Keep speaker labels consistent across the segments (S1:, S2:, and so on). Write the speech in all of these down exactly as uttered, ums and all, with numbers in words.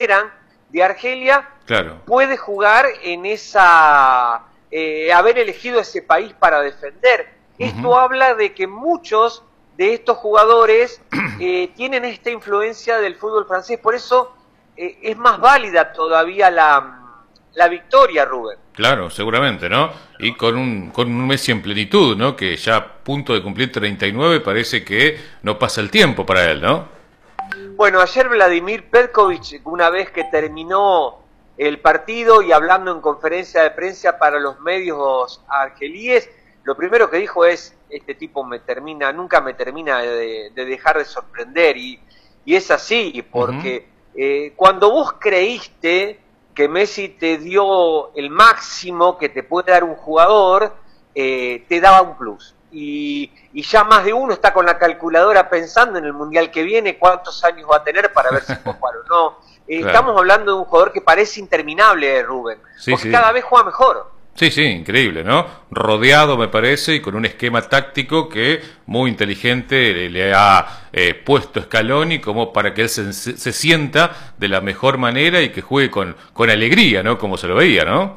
S1: quieran, de Argelia,
S2: claro,
S1: puede jugar en esa, eh, haber elegido ese país para defender. Uh-huh. Esto habla de que muchos de estos jugadores eh, tienen esta influencia del fútbol francés, por eso eh, es más válida todavía la, la victoria, Rubén.
S2: Claro, seguramente, ¿no? Y con un, con un Messi en plenitud, ¿no? Que ya a punto de cumplir treinta y nueve, parece que no pasa el tiempo para él, ¿no?
S1: Bueno, ayer Vladimir Petkovic, una vez que terminó el partido y hablando en conferencia de prensa para los medios argelíes, lo primero que dijo es, este tipo me termina, nunca me termina de, de dejar de sorprender, y, y es así, porque uh-huh. eh, cuando vos creíste que Messi te dio el máximo que te puede dar un jugador, eh, te daba un plus. Y, y ya más de uno está con la calculadora pensando en el Mundial que viene, cuántos años va a tener para ver si puede jugar o no. Eh, claro. Estamos hablando de un jugador que parece interminable, Rubén,
S2: sí,
S1: porque
S2: sí.
S1: cada vez juega mejor.
S2: Sí, sí, increíble, ¿no? Rodeado, me parece, y con un esquema táctico que muy inteligente le, le ha eh, puesto Scaloni como para que él se, se sienta de la mejor manera y que juegue con, con alegría, ¿no? Como se lo veía, ¿no?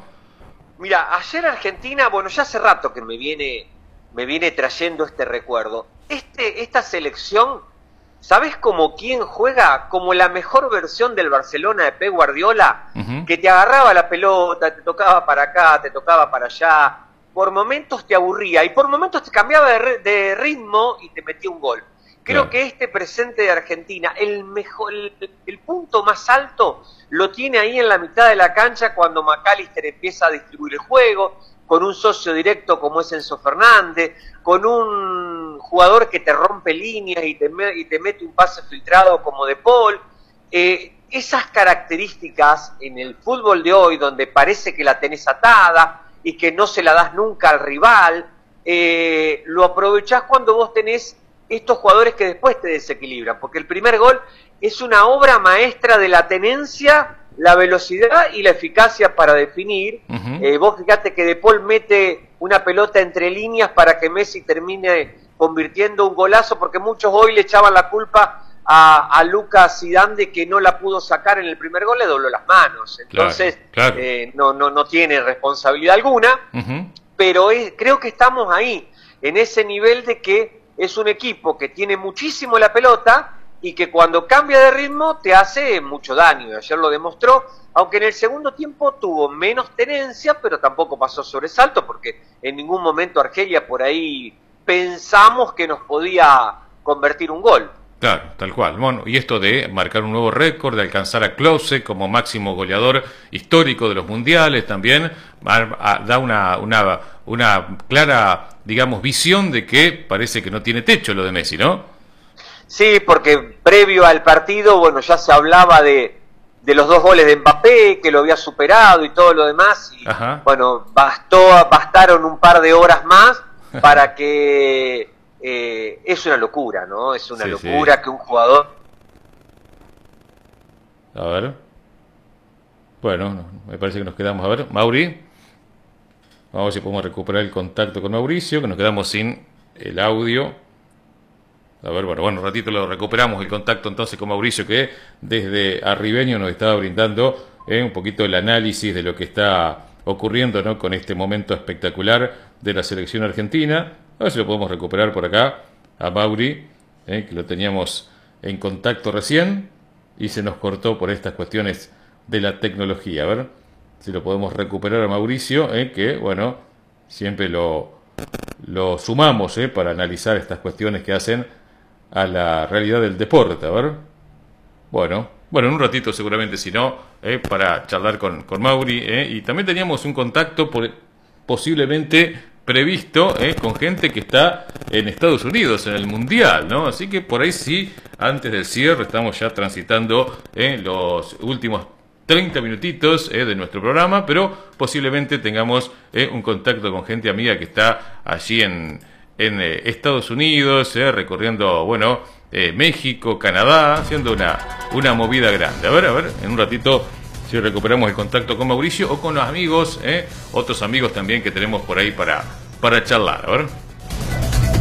S1: Mira, ayer Argentina, bueno, ya hace rato que me viene... me viene trayendo este recuerdo. Este, esta selección, ¿sabes como quién juega? Como la mejor versión del Barcelona de Pep Guardiola, uh-huh. que te agarraba la pelota, te tocaba para acá, te tocaba para allá, por momentos te aburría y por momentos te cambiaba de, de ritmo y te metía un gol. Creo claro. que este presente de Argentina, el mejor, el, el punto más alto lo tiene ahí en la mitad de la cancha cuando McAllister empieza a distribuir el juego, con un socio directo como es Enzo Fernández, con un jugador que te rompe líneas y te, me, y te mete un pase filtrado como De Paul. Eh, esas características en el fútbol de hoy, donde parece que la tenés atada y que no se la das nunca al rival, eh, lo aprovechás cuando vos tenés estos jugadores que después te desequilibran, porque el primer gol es una obra maestra de la tenencia, la velocidad y la eficacia para definir. Uh-huh. eh, vos fíjate que De Paul mete una pelota entre líneas para que Messi termine convirtiendo un golazo, porque muchos hoy le echaban la culpa a, a Lucas Zidane de que no la pudo sacar en el primer gol, le dobló las manos, entonces claro, claro. Eh, no, no, no tiene responsabilidad alguna. Uh-huh. Pero es, creo que estamos ahí, en ese nivel de que es un equipo que tiene muchísimo la pelota y que cuando cambia de ritmo te hace mucho daño. Ayer lo demostró, aunque en el segundo tiempo tuvo menos tenencia, pero tampoco pasó sobresalto, porque en ningún momento Argelia por ahí pensamos que nos podía convertir un gol.
S2: Claro, tal cual. Bueno, y esto de marcar un nuevo récord, de alcanzar a Klose como máximo goleador histórico de los mundiales, también da una, una, una clara, digamos, visión de que parece que no tiene techo lo de Messi, ¿no?
S1: Sí, porque previo al partido, bueno, ya se hablaba de, de los dos goles de Mbappé, que lo había superado y todo lo demás, y Ajá. bueno, bastó, bastaron un par de horas más para que eh, es una locura, ¿no? Es una sí, locura sí. que un jugador...
S2: A ver... Bueno, no, me parece que nos quedamos... A ver, Mauri... Vamos a ver si podemos recuperar el contacto con Mauricio, que nos quedamos sin el audio... A ver, bueno, bueno, un ratito lo recuperamos el contacto entonces con Mauricio, que desde Arribeño nos estaba brindando eh, un poquito el análisis de lo que está ocurriendo, ¿no? Con este momento espectacular de la selección argentina. A ver si lo podemos recuperar por acá a Mauri, eh, que lo teníamos en contacto recién y se nos cortó por estas cuestiones de la tecnología. A ver si lo podemos recuperar a Mauricio, eh, que, bueno, siempre lo, lo sumamos eh, para analizar estas cuestiones que hacen a la realidad del deporte. A ver, bueno, bueno, en un ratito seguramente, si no, eh, para charlar con, con Mauri, eh, y también teníamos un contacto por, posiblemente previsto eh, con gente que está en Estados Unidos, en el Mundial, ¿no? Así que por ahí sí, antes del cierre, estamos ya transitando eh, los últimos treinta minutitos eh, de nuestro programa, pero posiblemente tengamos eh, un contacto con gente amiga que está allí en en eh, Estados Unidos, eh, recorriendo, bueno, eh, México, Canadá, haciendo una, una movida grande. A ver, a ver, en un ratito si recuperamos el contacto con Mauricio o con los amigos, eh, otros amigos también que tenemos por ahí para, para charlar. A ver.